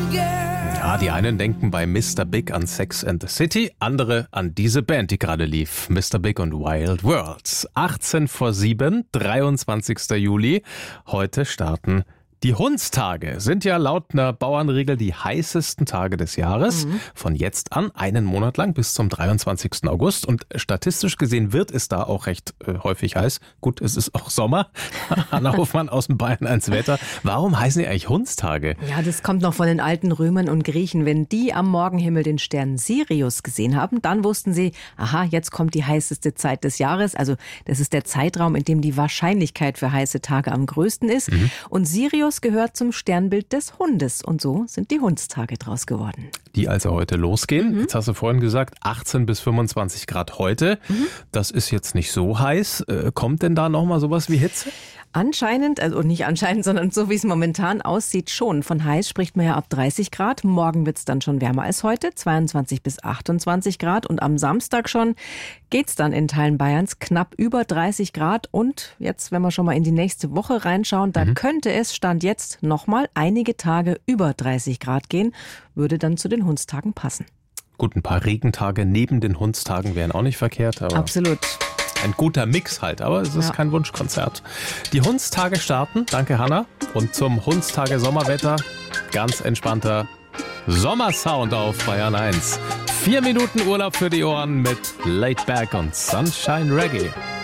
Ja, die einen denken bei Mr. Big an Sex and the City, andere an diese Band, die gerade lief. Mr. Big und Wild Worlds. 18 vor 7, 23. Juli. Heute starten die Hundstage. Sind ja laut einer Bauernregel die heißesten Tage des Jahres. Von jetzt an einen Monat lang bis zum 23. August. Und statistisch gesehen wird es da auch recht häufig heiß. Gut, es ist auch Sommer. Hanna Hofmann aus dem Bayern 1 Wetter. Warum heißen die eigentlich Hundstage? Ja, das kommt noch von den alten Römern und Griechen. Wenn die am Morgenhimmel den Stern Sirius gesehen haben, dann wussten sie, aha, jetzt kommt die heißeste Zeit des Jahres. Also das ist der Zeitraum, in dem die Wahrscheinlichkeit für heiße Tage am größten ist. Und Sirius gehört zum Sternbild des Hundes. Und so sind die Hundstage draus geworden. Die also heute losgehen. Jetzt hast du vorhin gesagt, 18 bis 25 Grad heute. Das ist jetzt nicht so heiß. Kommt denn da nochmal sowas wie Hitze? Anscheinend, also nicht anscheinend, sondern so wie es momentan aussieht schon. Von heiß spricht man ja ab 30 Grad. Morgen wird es dann schon wärmer als heute, 22 bis 28 Grad. Und am Samstag schon geht's dann in Teilen Bayerns knapp über 30 Grad. Und jetzt, wenn wir schon mal in die nächste Woche reinschauen, da könnte es Stand jetzt nochmal einige Tage über 30 Grad gehen. Würde dann zu den Hundstagen passen. Gut, ein paar Regentage neben den Hundstagen wären auch nicht verkehrt. Aber Absolut. ein guter Mix halt, aber es ist kein Wunschkonzert. Die Hundstage starten, danke Hanna. Und zum Hundstage Sommerwetter ganz entspannter Sommersound auf Bayern 1. 4 Minuten Urlaub für die Ohren mit Laid Back und Sunshine Reggae.